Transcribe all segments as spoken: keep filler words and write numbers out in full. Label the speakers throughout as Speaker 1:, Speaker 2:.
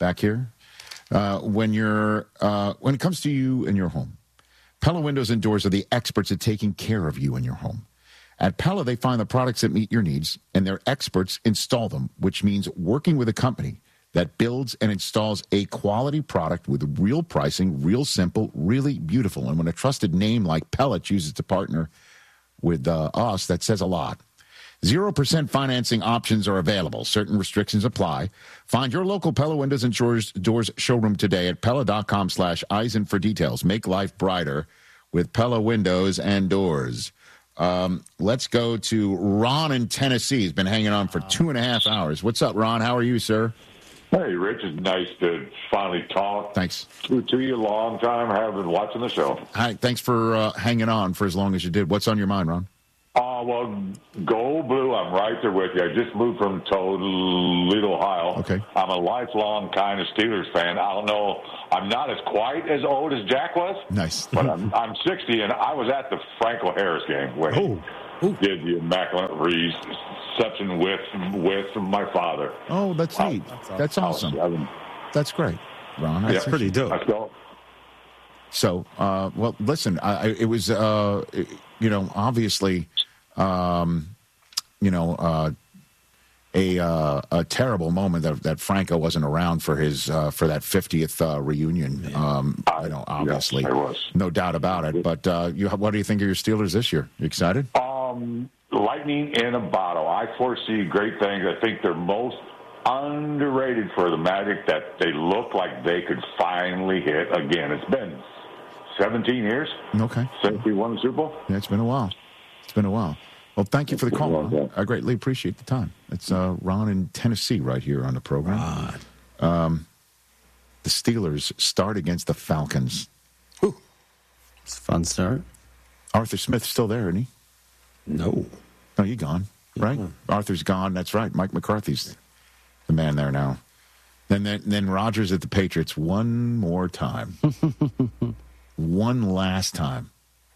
Speaker 1: back here. Uh, when you're uh, when it comes to you and your home, Pella Windows and Doors are the experts at taking care of you and your home. At Pella, they find the products that meet your needs, and their experts install them, which means working with a company that builds and installs a quality product with real pricing, real simple, really beautiful. And when a trusted name like Pella chooses to partner with uh, us, that says a lot. Zero percent financing options are available. Certain restrictions apply. Find your local Pella Windows and Doors, doors showroom today at Pella.com slash Eisen for details. Make life brighter with Pella Windows and Doors. Um, let's go to Ron in Tennessee. He's been hanging on for two and a half hours. What's up, Ron? How are you, sir?
Speaker 2: Hey, Rich, it's nice to finally talk.
Speaker 1: Thanks.
Speaker 2: To, to you a long time. I have been watching the show.
Speaker 1: Hi, thanks for uh, hanging on for as long as you did. What's on your mind, Ron?
Speaker 2: Uh, well, go blue. I'm right there with you. I just moved from Toledo, Ohio.
Speaker 1: Okay.
Speaker 2: I'm a lifelong kind of Steelers fan. I don't know. I'm not as quite as old as Jack was.
Speaker 1: Nice.
Speaker 2: But I'm, I'm sixty, and I was at the Franco Harris game when
Speaker 1: oh.
Speaker 2: he did the Immaculate Reception with with my father.
Speaker 1: Oh, that's neat. That's awesome.
Speaker 2: awesome.
Speaker 1: That's great, Ron. That's
Speaker 2: yeah.
Speaker 1: pretty dope.
Speaker 2: Let's go.
Speaker 1: So, uh, well, listen, I, I, it was, uh, it, you know, obviously, um, you know, uh, a uh, a terrible moment that, that Franco wasn't around for his uh, for that fiftieth uh, reunion. Um, you know, obviously,
Speaker 2: yes, I was.
Speaker 1: No doubt about it. But uh, you, what do you think of your Steelers this year? You excited?
Speaker 2: Um, lightning in a bottle. I foresee great things. I think they're most underrated for the Magic, that they look like they could finally hit again. It's been seventeen years
Speaker 1: okay.
Speaker 2: since we won the Super Bowl.
Speaker 1: Yeah, it's been a while. It's been a while. Well, thank you for the call, Ron. I greatly appreciate the time. It's uh, Ron in Tennessee right here on the program.
Speaker 3: Ron.
Speaker 1: Um, the Steelers start against the Falcons.
Speaker 3: Ooh. It's a fun start.
Speaker 1: Arthur Smith's still there, isn't he?
Speaker 3: No.
Speaker 1: No, he's gone, right?
Speaker 3: Yeah.
Speaker 1: Arthur's gone. That's right. Mike McCarthy's the man there now. Then, then, then Rodgers at the Patriots one more time. One last time.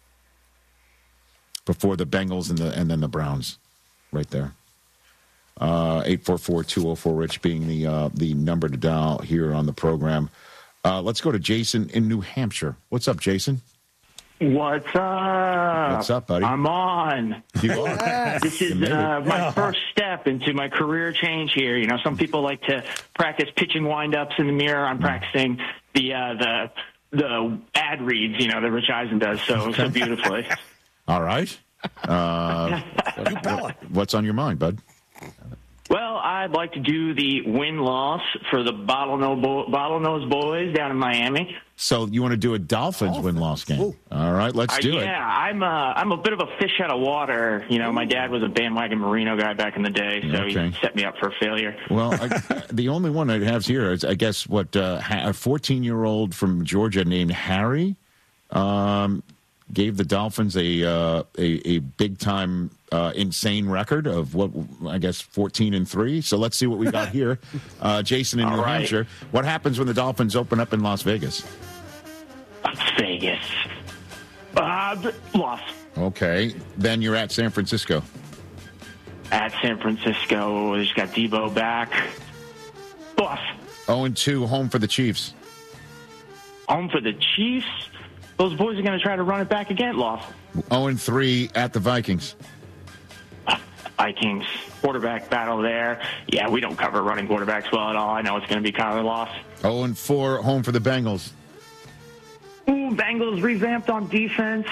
Speaker 1: Before the Bengals and the and then the Browns, right there. Uh, eight four four, two oh four, Rich being the uh, the number to dial here on the program. Uh, let's go to Jason in New Hampshire. What's up, Jason?
Speaker 4: What's up?
Speaker 1: What's up, buddy?
Speaker 4: I'm on.
Speaker 1: You are.
Speaker 4: Yes. This is uh, my yeah. first step into my career change here. You know, some people like to practice pitching windups in the mirror. I'm practicing the uh, the the ad reads, you know, that Rich Eisen does so so beautifully.
Speaker 1: All right. Uh, what's on your mind, bud?
Speaker 4: Well, I'd like to do the win-loss for the Bottlenose Bo- Bottlenose Boys down in Miami.
Speaker 1: So you want to do a Dolphins, Dolphins. win-loss game? Ooh. All right, let's do
Speaker 4: uh,
Speaker 1: yeah,
Speaker 4: it. Yeah, I'm a, I'm a bit of a fish out of water. You know, my dad was a bandwagon Marino guy back in the day, so okay. he set me up for failure.
Speaker 1: Well, I, the only one I have here is, I guess, what uh, a fourteen-year-old from Georgia named Harry um, gave the Dolphins a uh, a, a big-time uh, insane record of, what I guess, fourteen and three. So let's see what we got here. Uh, Jason in All New right. Hampshire. What happens when the Dolphins open up in Las Vegas?
Speaker 4: Las Vegas. Uh, loss.
Speaker 1: Okay. Then you're at San Francisco.
Speaker 4: At San Francisco. They just got Debo back. Loss.
Speaker 1: oh and two, home for the Chiefs.
Speaker 4: Home for the Chiefs? Those boys are going to try to run it back again. Loss.
Speaker 1: oh and three at the Vikings.
Speaker 4: Vikings. Quarterback battle there. Yeah, we don't cover running quarterbacks well at all. I know it's going to be Kyler loss.
Speaker 1: oh and four, home for the Bengals.
Speaker 4: Ooh, Bengals revamped on defense.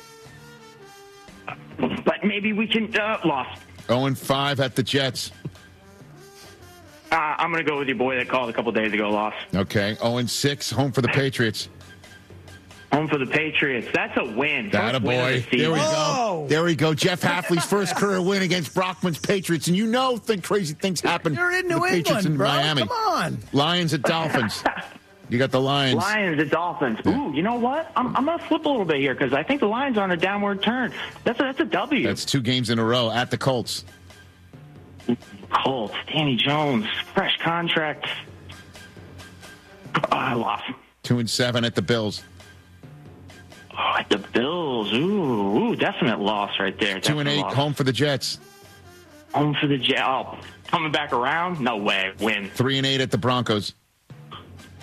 Speaker 4: But maybe we can uh, loss.
Speaker 1: oh and five at the Jets.
Speaker 4: Uh, I'm going to go with your boy that called a couple days ago, loss.
Speaker 1: Okay. oh and six, home for the Patriots.
Speaker 4: Home for the Patriots. That's a win.
Speaker 1: That a boy. The there we go. There we go. Jeff Hafley's first career win against Brockman's Patriots. And you know think crazy things happen.
Speaker 3: You're in New
Speaker 1: the
Speaker 3: England,
Speaker 1: Patriots in
Speaker 3: bro.
Speaker 1: Miami.
Speaker 3: Come on.
Speaker 1: Lions at Dolphins. You got the Lions.
Speaker 4: Lions at Dolphins. Ooh, you know what? I'm, I'm going to flip a little bit here because I think the Lions are on a downward turn. That's a, that's a W.
Speaker 1: That's two games in a row at the Colts.
Speaker 4: Colts. Danny Jones. Fresh contract. Oh, I lost.
Speaker 1: Two and seven at the Bills.
Speaker 4: Oh, at the Bills. Ooh, ooh, definite loss right there.
Speaker 1: Two and eight,
Speaker 4: loss.
Speaker 1: Home for the Jets.
Speaker 4: Home for the Jets. Oh, coming back around? No way. Win.
Speaker 1: Three and eight at the Broncos.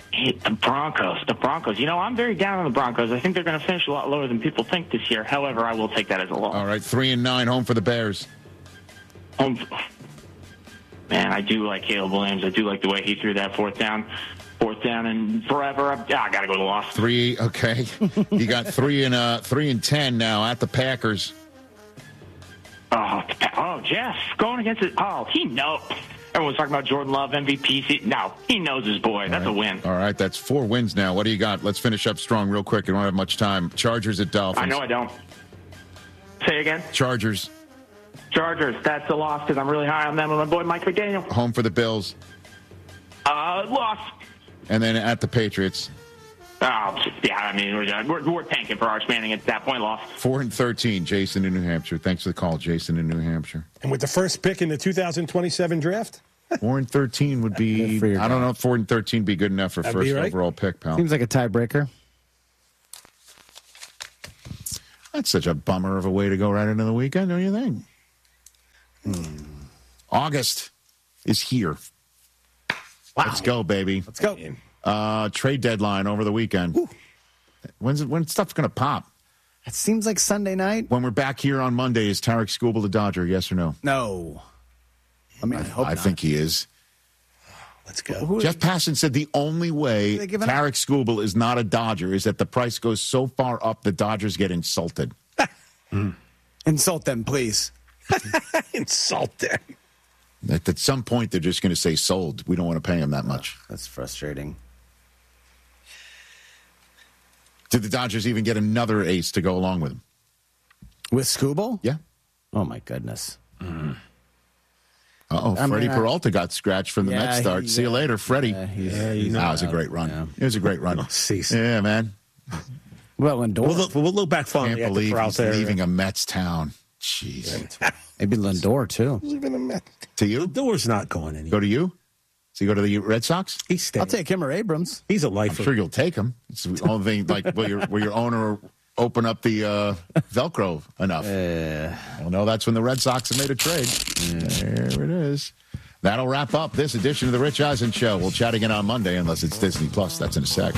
Speaker 4: The Broncos. The Broncos. You know, I'm very down on the Broncos. I think they're going to finish a lot lower than people think this year. However, I will take that as a loss.
Speaker 1: All right, three and nine, home for the Bears.
Speaker 4: Um, man, I do like Caleb Williams. I do like the way he threw that fourth down. Fourth down and forever. I, I got to go to the loss.
Speaker 1: Three, okay. You got three and uh, three and ten now at the Packers.
Speaker 4: Oh, oh, Jeff going against it. Oh, he knows. Everyone's talking about Jordan Love, M V P. No, he knows his boy. That's
Speaker 1: right.
Speaker 4: a win.
Speaker 1: All right, that's four wins now. What do you got? Let's finish up strong real quick. You don't have much time. Chargers at Dolphins.
Speaker 4: I know I don't. Say again?
Speaker 1: Chargers.
Speaker 4: Chargers. That's a loss because I'm really high on them with my boy Mike McDaniel.
Speaker 1: Home for the Bills.
Speaker 4: Uh, loss.
Speaker 1: And then at the Patriots.
Speaker 4: Oh, yeah, I mean, we're, we're, we're tanking for Arch Manning at that point, loss.
Speaker 1: Four and thirteen, Jason in New Hampshire. Thanks for the call, Jason in New Hampshire.
Speaker 5: And with the first pick in the two thousand twenty-seven draft?
Speaker 1: Four and thirteen would be, I don't know if four and thirteen would be good enough for
Speaker 5: That'd
Speaker 1: first
Speaker 5: be right.
Speaker 1: overall pick, pal.
Speaker 3: Seems like a tiebreaker.
Speaker 1: That's such a bummer of a way to go right into the weekend, don't you think? Hmm. August is here.
Speaker 5: Wow.
Speaker 1: Let's go, baby.
Speaker 5: Let's go.
Speaker 1: Uh, trade deadline over the weekend. Whew. When's it, when stuff's going to pop?
Speaker 3: It seems like Sunday night.
Speaker 1: When we're back here on Monday, is Tarek Skubal the Dodger, yes or no?
Speaker 3: No. I mean, I, I hope
Speaker 1: I
Speaker 3: not.
Speaker 1: think he is.
Speaker 5: Let's go.
Speaker 3: Who,
Speaker 1: Jeff Passan said the only way Tarek Skubal is not a Dodger is that the price goes so far up the Dodgers get insulted.
Speaker 3: mm. Insult them, please.
Speaker 5: Insult them.
Speaker 1: At, at some point, they're just going to say sold. We don't want to pay him that much.
Speaker 3: Oh, that's frustrating.
Speaker 1: Did the Dodgers even get another ace to go along with him?
Speaker 3: With Skubal?
Speaker 1: Yeah.
Speaker 3: Oh, my goodness. Mm.
Speaker 1: Uh-oh,
Speaker 3: I
Speaker 1: Freddie
Speaker 3: mean, I,
Speaker 1: Peralta got scratched from the
Speaker 3: yeah,
Speaker 1: Mets start.
Speaker 3: he,
Speaker 1: See you
Speaker 3: yeah,
Speaker 1: later, Freddie.
Speaker 3: Yeah, he's,
Speaker 5: yeah,
Speaker 3: he's
Speaker 1: that was a great run.
Speaker 3: Yeah.
Speaker 1: It was a great run.
Speaker 5: Oh, cease.
Speaker 1: Yeah, man.
Speaker 3: Well, Lindor.
Speaker 5: We'll look, we'll look back fondly
Speaker 1: Can't
Speaker 5: at the
Speaker 1: believe he's
Speaker 5: Peralta
Speaker 1: leaving
Speaker 5: era.
Speaker 1: a Mets town. Jeez.
Speaker 3: Maybe Lindor, too.
Speaker 5: Leaving a Mets.
Speaker 1: To you?
Speaker 5: Lindor's not going anywhere.
Speaker 1: Go to you? Does he go to the Red Sox?
Speaker 5: He's staying.
Speaker 3: I'll take him or Abrams.
Speaker 5: He's a
Speaker 1: I'm
Speaker 5: lifer.
Speaker 1: sure you'll take him. It's the only thing, like, where your, where your owner open up the uh, Velcro enough.
Speaker 3: Uh,
Speaker 1: Well, no, that's when the Red Sox have made a trade. There it is. That'll wrap up this edition of the Rich Eisen Show. We'll chat again on Monday, unless it's Disney Plus. That's in a sec.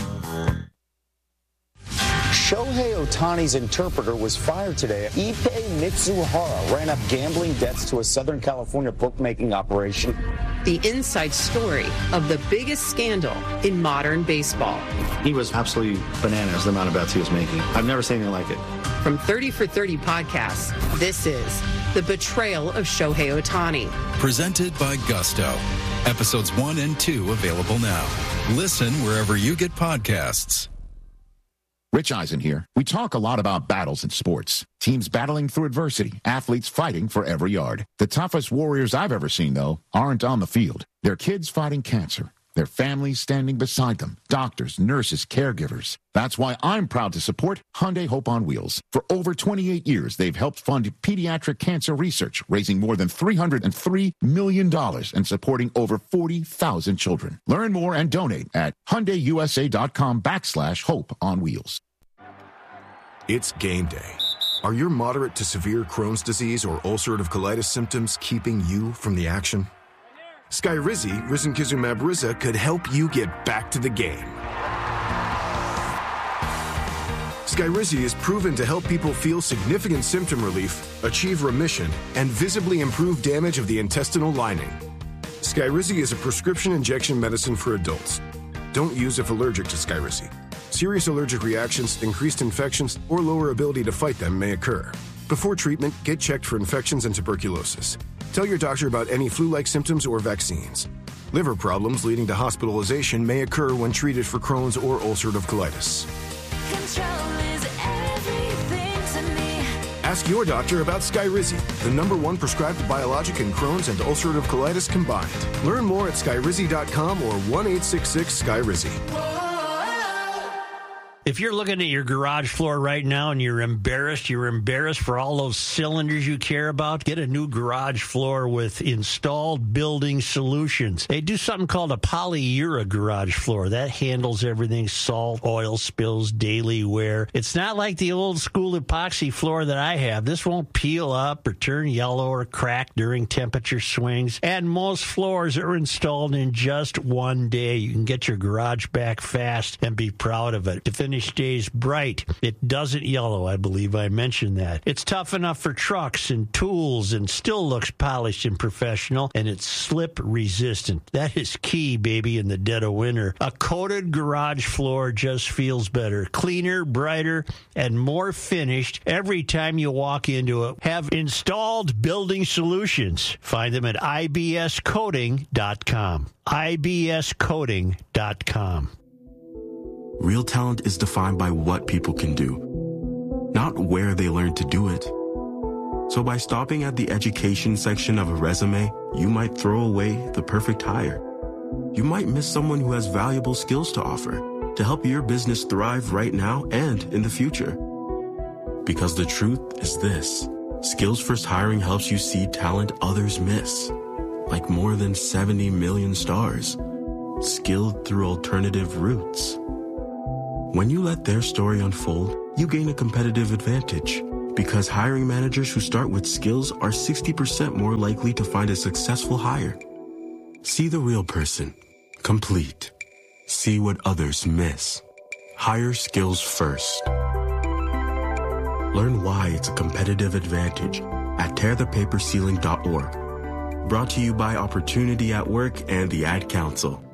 Speaker 6: Shohei Ohtani's interpreter was fired today. Ippei Mitsuhara ran up gambling debts to a Southern California bookmaking operation.
Speaker 7: The inside story of the biggest scandal in modern baseball.
Speaker 8: He was absolutely bananas, the amount of bets he was making. I've never seen anything like it.
Speaker 7: From thirty for thirty podcasts, this is The Betrayal of Shohei Ohtani.
Speaker 9: Presented by Gusto. Episodes one and two available now. Listen wherever you get podcasts.
Speaker 1: Rich Eisen here. We talk a lot about battles in sports. Teams battling through adversity, athletes fighting for every yard. The toughest warriors I've ever seen, though, aren't on the field. They're kids fighting cancer. Their families standing beside them. Doctors, nurses, caregivers. That's why I'm proud to support Hyundai Hope on Wheels. For over twenty-eight years, they've helped fund pediatric cancer research, raising more than three hundred three million dollars and supporting over forty thousand children. Learn more and donate at HyundaiUSA.com backslash Hope on Wheels.
Speaker 10: It's game day. Are your moderate to severe Crohn's disease or ulcerative colitis symptoms keeping you from the action? Skyrizi, risankizumab Riza, could help you get back to the game. Skyrizi is proven to help people feel significant symptom relief, achieve remission, and visibly improve damage of the intestinal lining. Skyrizi is a prescription injection medicine for adults. Don't use if allergic to Skyrizi. Serious allergic reactions, increased infections, or lower ability to fight them may occur. Before treatment, get checked for infections and tuberculosis. Tell your doctor about any flu-like symptoms or vaccines. Liver problems leading to hospitalization may occur when treated for Crohn's or ulcerative colitis.
Speaker 11: Control is everything to me.
Speaker 10: Ask your doctor about Skyrizi, the number one prescribed biologic in Crohn's and ulcerative colitis combined. Learn more at skyrizi dot com or one eight six six Skyrizi.
Speaker 12: If you're looking at your garage floor right now and you're embarrassed, you're embarrassed for all those cylinders you care about, get a new garage floor with Installed Building Solutions. They do something called a polyura garage floor. That handles everything, salt, oil spills, daily wear. It's not like the old school epoxy floor that I have. This won't peel up or turn yellow or crack during temperature swings. And most floors are installed in just one day. You can get your garage back fast and be proud of it. The finish stays bright. It doesn't yellow. I believe I mentioned that. It's tough enough for trucks and tools and still looks polished and professional, and it's slip resistant. That is key, baby, in the dead of winter. A coated garage floor just feels better, cleaner, brighter, and more finished every time you walk into it. Have Installed Building Solutions. Find them at I B S coating dot com. I B S coating dot com.
Speaker 13: Real talent is defined by what people can do, not where they learn to do it. So by stopping at the education section of a resume, you might throw away the perfect hire. You might miss someone who has valuable skills to offer to help your business thrive right now and in the future. Because the truth is this: Skills First Hiring helps you see talent others miss, like more than seventy million stars, skilled through alternative routes. When you let their story unfold, you gain a competitive advantage, because hiring managers who start with skills are sixty percent more likely to find a successful hire. See the real person, complete. See what others miss. Hire skills first. Learn why it's a competitive advantage at tear the paper ceiling dot org. Brought to you by Opportunity at Work and the Ad Council.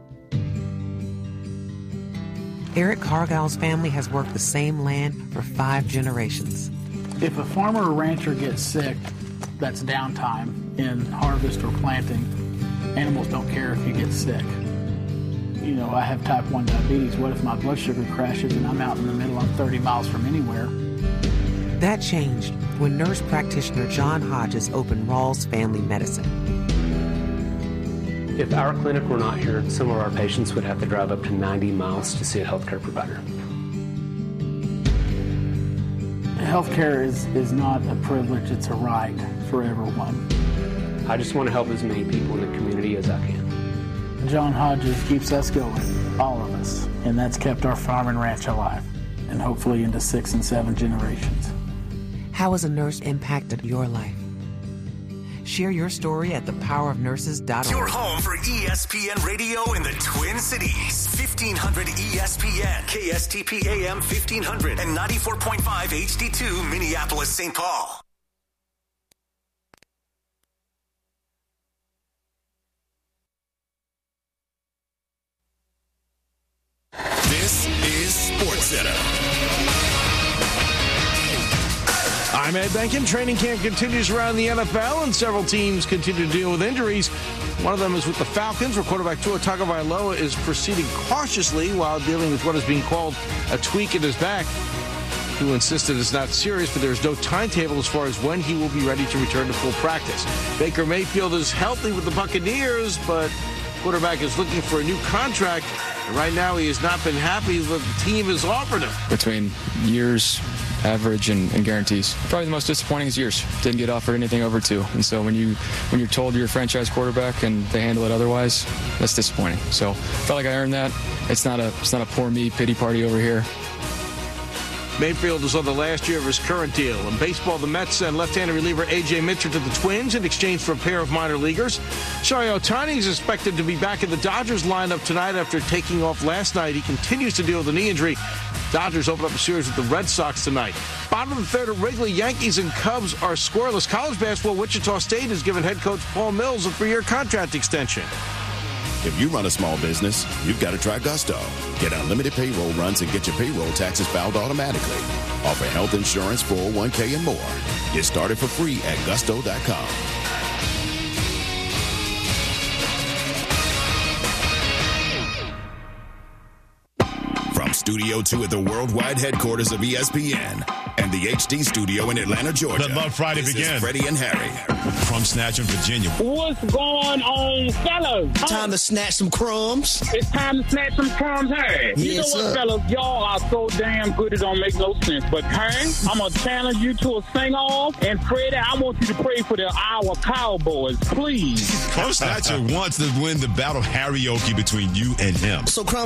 Speaker 14: Eric Cargill's family has worked the same land for five generations.
Speaker 15: If a farmer or rancher gets sick, that's downtime in harvest or planting. Animals don't care if you get sick. You know, I have type one diabetes. What if my blood sugar crashes and I'm out in the middle, I'm thirty miles from anywhere?
Speaker 14: That changed when nurse practitioner John Hodges opened Rawls Family Medicine.
Speaker 16: If our clinic were not here, some of our patients would have to drive up to ninety miles to see a healthcare provider.
Speaker 15: Healthcare is, is not a privilege, it's a right for everyone.
Speaker 16: I just want to help as many people in the community as I can.
Speaker 15: John Hodges keeps us going, all of us, and that's kept our farm and ranch alive, and hopefully into six and seven generations.
Speaker 14: How has a nurse impacted your life? Share your story at the power of nurses dot org.
Speaker 17: Your home for E S P N Radio in the Twin Cities. fifteen hundred E S P N, K S T P A M fifteen hundred, and ninety-four point five H D two, Minneapolis, Saint Paul. This is SportsCenter.
Speaker 5: I'm Ed Benkin. Training camp continues around the N F L, and several teams continue to deal with injuries. One of them is with the Falcons, where quarterback Tua Tagovailoa is proceeding cautiously while dealing with what is being called a tweak in his back. Tua insisted it's not serious, but there's no timetable as far as when he will be ready to return to full practice. Baker Mayfield is healthy with the Buccaneers, but quarterback is looking for a new contract. And right now, he has not been happy with what the team has offered him.
Speaker 18: Between years, average, and, and guarantees, probably the most disappointing is years. Didn't get offered anything over two, and so when you when you're told you're a franchise quarterback and they handle it otherwise, that's disappointing. So felt like I earned that. It's not a it's not a poor me pity party over here.
Speaker 5: Mayfield is on the last year of his current deal. In baseball, the Mets sent left-handed reliever A J Mitchell to the Twins in exchange for a pair of minor leaguers. Shohei Ohtani is expected to be back in the Dodgers lineup tonight after taking off last night. He continues to deal with a knee injury. Dodgers open up a series with the Red Sox tonight. Bottom of the third at Wrigley, Yankees and Cubs are scoreless. College basketball, Wichita State has given head coach Paul Mills a three-year contract extension.
Speaker 19: If you run a small business, you've got to try Gusto. Get unlimited payroll runs and get your payroll taxes filed automatically. Offer health insurance, four oh one k, and more. Get started for free at gusto dot com. From Studio two at the worldwide headquarters of E S P N, and the H D studio in Atlanta, Georgia.
Speaker 20: The Love Friday
Speaker 19: this
Speaker 20: begins.
Speaker 19: Is Freddie and Harry.
Speaker 20: From Snatch in Virginia.
Speaker 21: What's going on, fellas?
Speaker 22: Time to snatch some crumbs.
Speaker 21: It's time to snatch some crumbs, hey.
Speaker 22: Yes,
Speaker 21: you know what,
Speaker 22: sir.
Speaker 21: fellas? Y'all are so damn good it don't make no sense. But, hey, I'm going to challenge you to a sing-off. And, Freddie, I want you to pray for the Iowa Cowboys, please.
Speaker 20: Crumb Snatcher wants to win the battle karaoke between you and him.
Speaker 22: So, Crumb